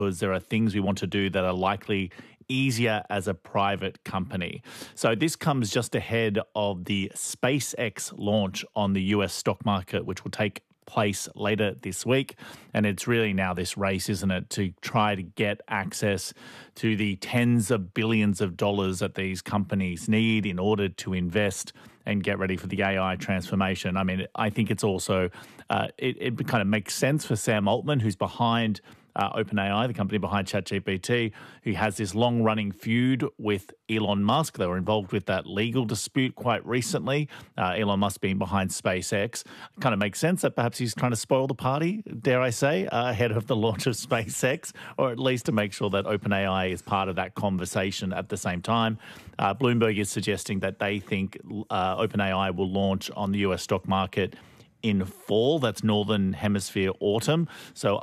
because there are things we want to do that are likely easier as a private company. So this comes just ahead of the SpaceX launch on the US stock market, which will take place later this week. And it's really now this race, isn't it, to try to get access to the tens of billions of dollars that these companies need in order to invest and get ready for the AI transformation. I mean, I think it's also, it kind of makes sense for Sam Altman, who's behind OpenAI, the company behind ChatGPT, who has this long-running feud with Elon Musk. They were involved with that legal dispute quite recently. Elon Musk being behind SpaceX. It kind of makes sense that perhaps he's trying to spoil the party, dare I say, ahead of the launch of SpaceX, or at least to make sure that OpenAI is part of that conversation at the same time. Bloomberg is suggesting that they think OpenAI will launch on the US stock market in fall. That's Northern Hemisphere autumn. So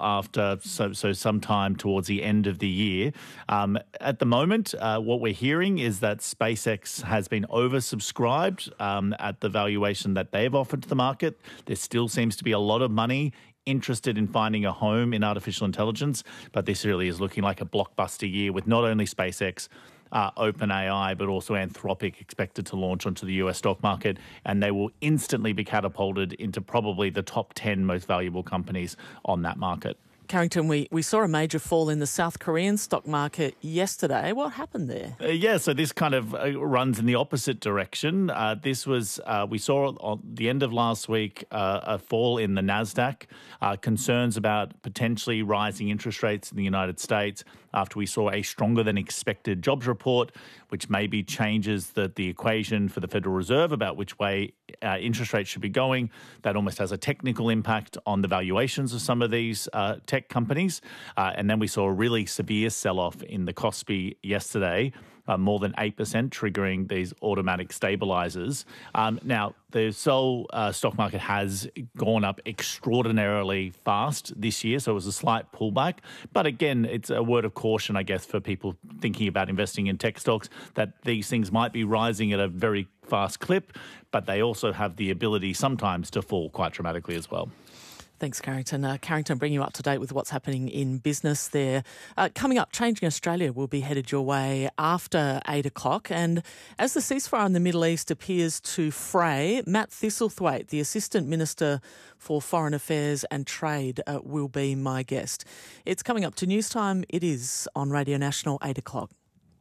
sometime towards the end of the year. At the moment, what we're hearing is that SpaceX has been oversubscribed at the valuation that they've offered to the market. There still seems to be a lot of money interested in finding a home in artificial intelligence, but this really is looking like a blockbuster year with not only SpaceX, OpenAI, but also Anthropic expected to launch onto the US stock market, and they will instantly be catapulted into probably the top 10 most valuable companies on that market. Carrington, we saw a major fall in the South Korean stock market yesterday. What happened there? So this kind of runs in the opposite direction. This was, we saw at the end of last week a fall in the NASDAQ, concerns about potentially rising interest rates in the United States after we saw a stronger than expected jobs report, which maybe changes the equation for the Federal Reserve about which way interest rates should be going. That almost has a technical impact on the valuations of some of these tech companies. And then we saw a really severe sell-off in the Kospi yesterday, more than 8%, triggering these automatic stabilizers. Now, the Seoul stock market has gone up extraordinarily fast this year, so it was a slight pullback. But again, it's a word of caution, I guess, for people thinking about investing in tech stocks, that these things might be rising at a very fast clip, but they also have the ability sometimes to fall quite dramatically as well. Thanks, Carrington. Carrington, bring you up to date with what's happening in business there. Coming up, Changing Australia will be headed your way after 8 o'clock. And as the ceasefire in the Middle East appears to fray, Matt Thistlethwaite, the Assistant Minister for Foreign Affairs and Trade, will be my guest. It's coming up to news time. It is on Radio National, 8 o'clock.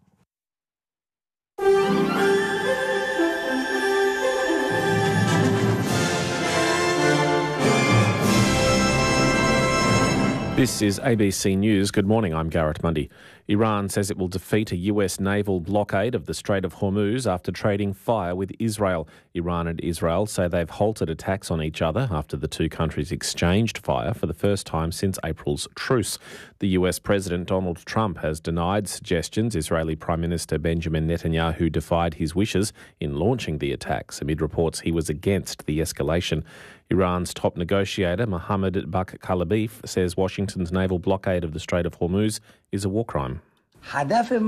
This is ABC News. Good morning, I'm Garrett Mundy. Iran says it will defeat a US naval blockade of the Strait of Hormuz after trading fire with Israel. Iran and Israel say they've halted attacks on each other after the two countries exchanged fire for the first time since April's truce. The US President Donald Trump has denied suggestions Israeli Prime Minister Benjamin Netanyahu defied his wishes in launching the attacks amid reports he was against the escalation. Iran's top negotiator, Mohammad Bakr Kalibaf, says Washington's naval blockade of the Strait of Hormuz is a war crime. Our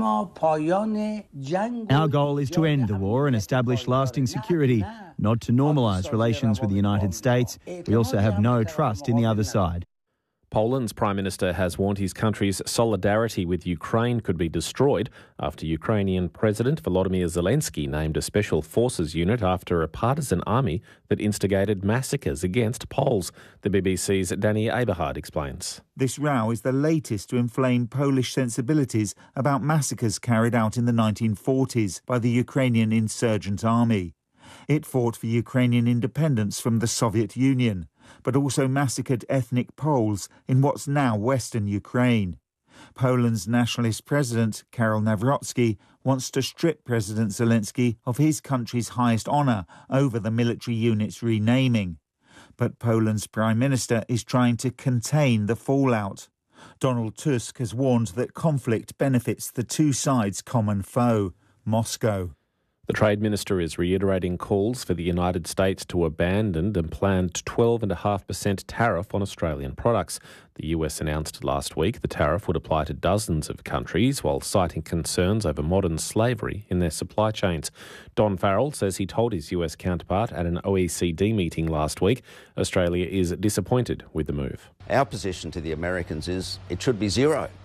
goal is to end the war and establish lasting security, not to normalise relations with the United States. We also have no trust in the other side. Poland's Prime Minister has warned his country's solidarity with Ukraine could be destroyed after Ukrainian President Volodymyr Zelensky named a special forces unit after a partisan army that instigated massacres against Poles. The BBC's Danny Aberhard explains. This row is the latest to inflame Polish sensibilities about massacres carried out in the 1940s by the Ukrainian insurgent army. It fought for Ukrainian independence from the Soviet Union, but also massacred ethnic Poles in what's now Western Ukraine. Poland's nationalist president, Karol Nawrocki, wants to strip President Zelensky of his country's highest honour over the military unit's renaming. But Poland's prime minister is trying to contain the fallout. Donald Tusk has warned that conflict benefits the two sides' common foe, Moscow. The Trade Minister is reiterating calls for the United States to abandon the planned 12.5% tariff on Australian products. The US announced last week the tariff would apply to dozens of countries while citing concerns over modern slavery in their supply chains. Don Farrell says he told his US counterpart at an OECD meeting last week Australia is disappointed with the move. Our position to the Americans is it should be zero.